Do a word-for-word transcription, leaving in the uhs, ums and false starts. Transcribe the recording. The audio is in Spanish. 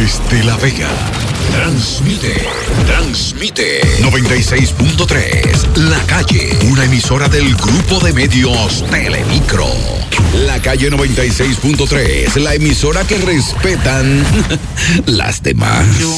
Desde La Vega, transmite, transmite noventa y seis punto tres, La Calle, una emisora del grupo de medios Telemicro. La Calle noventa y seis punto tres, la emisora que respetan las demás.